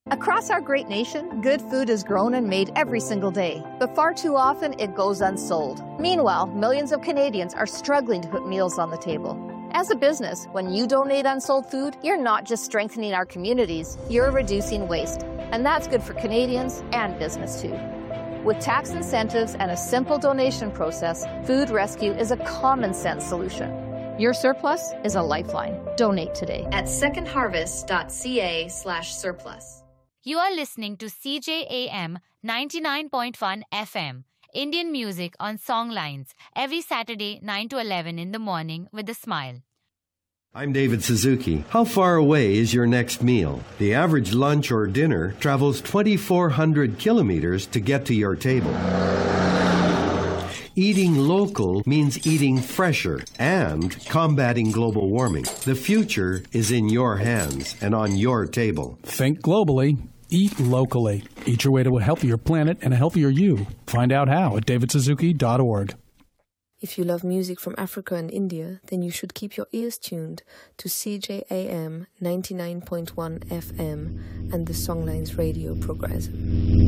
Across our great nation, good food is grown and made every single day, but far too often it goes unsold. Meanwhile, millions of Canadians are struggling to put meals on the table. As a business, when you donate unsold food, you're not just strengthening our communities, you're reducing waste. And that's good for Canadians and business too. With tax incentives and a simple donation process, Food Rescue is a common sense solution. Your surplus is a lifeline. Donate today at secondharvest.ca/surplus. You are listening to CJAM 99.1 FM, Indian music on Songlines, every Saturday 9 to 11 in the morning with a smile. I'm David Suzuki. How far away is your next meal? The average lunch or dinner travels 2,400 kilometers to get to your table. Eating local means eating fresher and combating global warming. The future is in your hands and on your table. Think globally. Eat locally. Eat your way to a healthier planet and a healthier you. Find out how at davidsuzuki.org. If you love music from Africa and India, then you should keep your ears tuned to CJAM 99.1 FM and the Songlines radio program.